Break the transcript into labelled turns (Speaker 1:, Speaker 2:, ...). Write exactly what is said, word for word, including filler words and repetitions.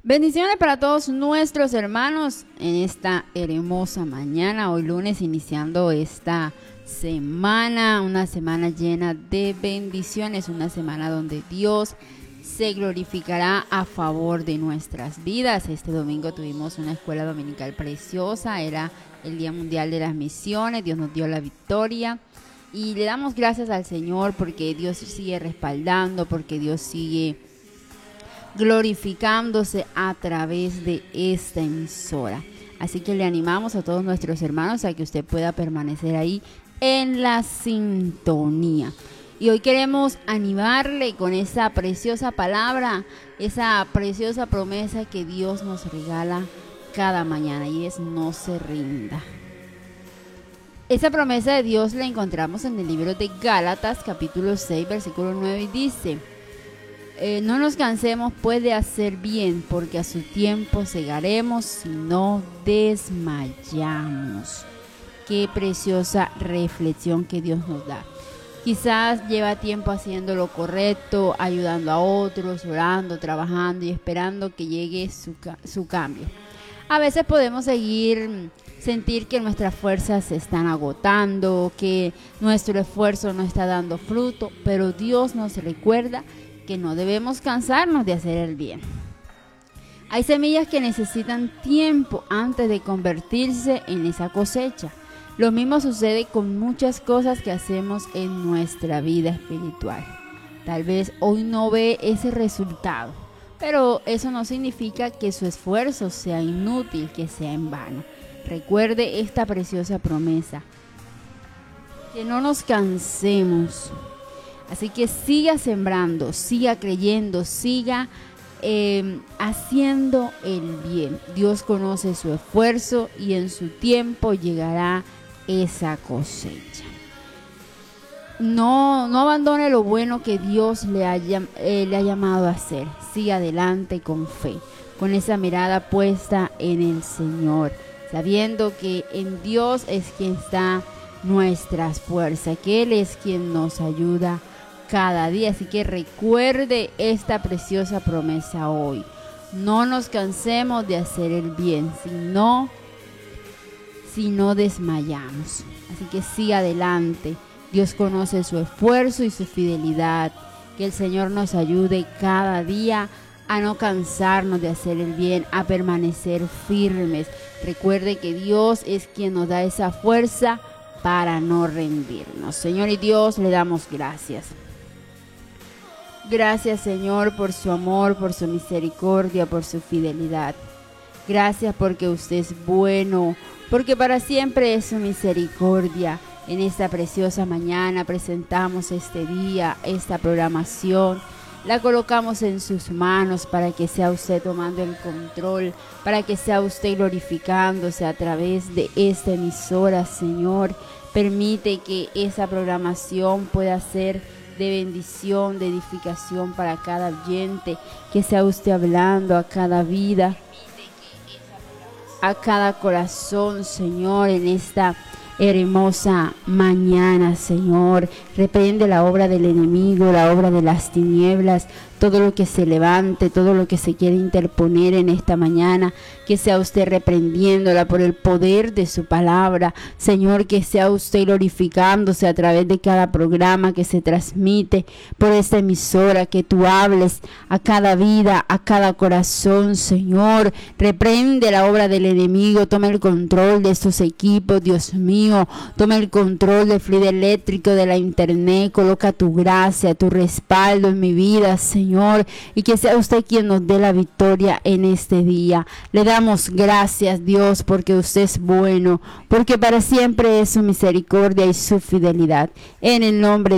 Speaker 1: Bendiciones para todos nuestros hermanos en esta hermosa mañana, hoy lunes, iniciando esta semana, una semana llena de bendiciones, una semana donde Dios se glorificará a favor de nuestras vidas. Este domingo tuvimos una escuela dominical preciosa, era el Día Mundial de las Misiones, Dios nos dio la victoria y le damos gracias al Señor porque Dios sigue respaldando, porque Dios sigue glorificándose a través de esta emisora. Así que le animamos a todos nuestros hermanos a que usted pueda permanecer ahí en la sintonía. Y hoy queremos animarle con esa preciosa palabra, esa preciosa promesa que Dios nos regala cada mañana, y es: no se rinda. Esa promesa de Dios la encontramos en el libro de Gálatas, capítulo seis, versículo nueve, y dice: Eh, no nos cansemos pues de hacer bien, porque a su tiempo segaremos si no desmayamos. Qué preciosa reflexión que Dios nos da. Quizás lleva tiempo haciendo lo correcto, ayudando a otros, orando, trabajando y esperando que llegue su, su cambio. A veces podemos seguir, sentir que nuestras fuerzas se están agotando, que nuestro esfuerzo no está dando fruto, pero Dios nos recuerda que no debemos cansarnos de hacer el bien. Hay semillas que necesitan tiempo antes de convertirse en esa cosecha. Lo mismo sucede con muchas cosas que hacemos en nuestra vida espiritual. Tal vez hoy no ve ese resultado, pero eso no significa que su esfuerzo sea inútil, que sea en vano. Recuerde esta preciosa promesa: que no nos cansemos. Así que siga sembrando, siga creyendo, siga eh, haciendo el bien. Dios conoce su esfuerzo y en su tiempo llegará esa cosecha. No, no abandone lo bueno que Dios le, haya, eh, le ha llamado a hacer. Siga adelante con fe, con esa mirada puesta en el Señor, sabiendo que en Dios es quien está nuestras fuerzas, que Él es quien nos ayuda cada día. Así que recuerde esta preciosa promesa hoy: no nos cansemos de hacer el bien, sino si no desmayamos. Así que siga adelante. Dios conoce su esfuerzo y su fidelidad. Que el Señor nos ayude cada día a no cansarnos de hacer el bien, a permanecer firmes. Recuerde que Dios es quien nos da esa fuerza para no rendirnos. Señor y Dios, le damos gracias. Gracias, Señor, por su amor, por su misericordia, por su fidelidad. Gracias porque usted es bueno, porque para siempre es su misericordia. En esta preciosa mañana presentamos este día, esta programación. La colocamos en sus manos para que sea usted tomando el control, para que sea usted glorificándose a través de esta emisora, Señor. Permite que esa programación pueda ser de bendición, de edificación para cada oyente, que sea usted hablando a cada vida, a cada corazón, Señor, en esta hermosa mañana, Señor. Reprende la obra del enemigo, la obra de las tinieblas, todo lo que se levante, todo lo que se quiere interponer en esta mañana, que sea usted reprendiéndola por el poder de su palabra, Señor. Que sea usted glorificándose a través de cada programa que se transmite por esta emisora, que tú hables a cada vida, a cada corazón, Señor. Reprende la obra del enemigo, toma el control de estos equipos, Dios mío. Toma el control del fluido eléctrico, de la internet. Coloca tu gracia, tu respaldo en mi vida, Señor, y que sea usted quien nos dé la victoria en este día. Le damos gracias, Dios, porque usted es bueno, porque para siempre es su misericordia y su fidelidad. En el nombre